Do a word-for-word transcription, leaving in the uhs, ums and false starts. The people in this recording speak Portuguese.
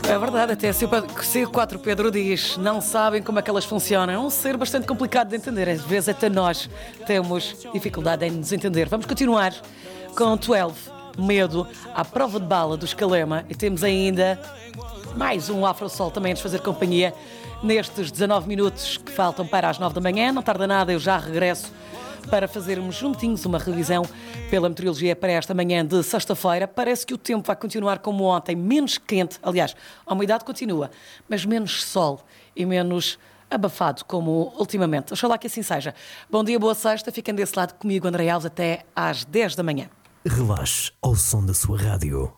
É verdade, até se o C quatro Pedro diz, não sabem como é que elas funcionam. É um ser bastante complicado de entender. Às vezes até nós temos dificuldade em nos entender. Vamos continuar com doze, Medo, à prova de bala do Escalema. E temos ainda mais um Afro Sol também a nos fazer companhia nestes dezanove minutos que faltam para as nove da manhã. Não tarda nada, eu já regresso para fazermos juntinhos uma revisão pela meteorologia para esta manhã de sexta-feira. Parece que o tempo vai continuar como ontem, menos quente. Aliás, a umidade continua, mas menos sol e menos abafado como ultimamente. Oxalá que assim seja. Bom dia, boa sexta. Fiquem desse lado comigo, André Alves, até às dez da manhã. Relaxe ao som da sua rádio.